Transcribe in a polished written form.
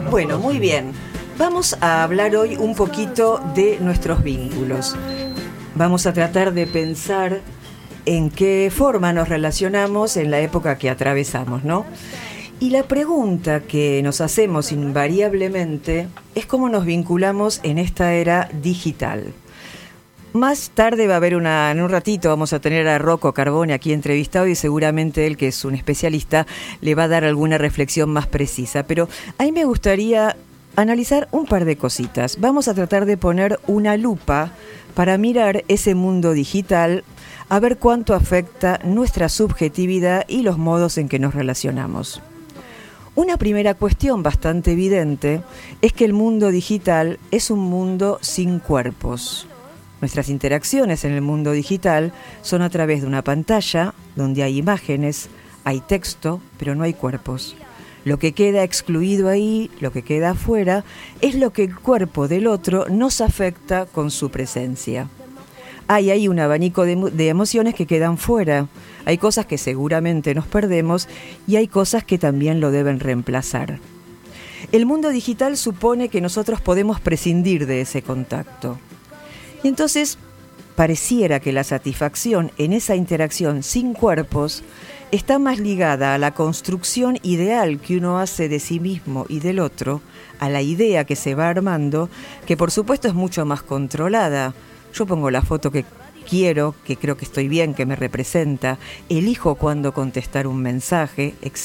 Bueno, muy bien. Vamos a hablar hoy un poquito de nuestros vínculos. Vamos a tratar de pensar en qué forma nos relacionamos en la época que atravesamos, ¿no? Y la pregunta que nos hacemos invariablemente es cómo nos vinculamos en esta era digital. Más tarde va a haber en un ratito vamos a tener a Rocco Carbone aquí entrevistado y seguramente él, que es un especialista, le va a dar alguna reflexión más precisa. Pero a mí me gustaría analizar un par de cositas. Vamos a tratar de poner una lupa para mirar ese mundo digital, a ver cuánto afecta nuestra subjetividad y los modos en que nos relacionamos. Una primera cuestión bastante evidente es que el mundo digital es un mundo sin cuerpos. Nuestras interacciones en el mundo digital son a través de una pantalla donde hay imágenes, hay texto, pero no hay cuerpos. Lo que queda excluido ahí, lo que queda afuera, es lo que el cuerpo del otro nos afecta con su presencia. Hay ahí un abanico de emociones que quedan fuera. Hay cosas que seguramente nos perdemos y hay cosas que también lo deben reemplazar. El mundo digital supone que nosotros podemos prescindir de ese contacto. Y entonces pareciera que la satisfacción en esa interacción sin cuerpos está más ligada a la construcción ideal que uno hace de sí mismo y del otro, a la idea que se va armando, que por supuesto es mucho más controlada. Yo pongo la foto que quiero, que creo que estoy bien, que me representa, elijo cuándo contestar un mensaje, etc.